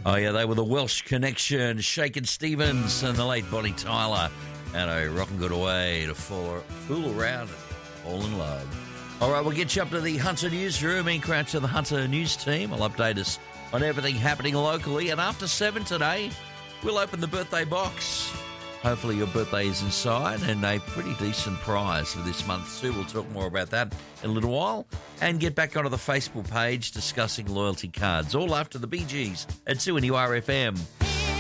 Oh, yeah, they were the Welsh Connection, Shakin' Stevens and the late Bonnie Tyler. And a rockin' good way to fool around and fall in love. All right, we'll get you up to the Hunter Newsroom. Ian Crouch of the Hunter News team will update us on everything happening locally. And after 7 today, we'll open the birthday box. Hopefully your birthday is inside and a pretty decent prize for this month too. We'll talk more about that in a little while and get back onto the Facebook page discussing loyalty cards. All after the Bee Gees at 2NURFM.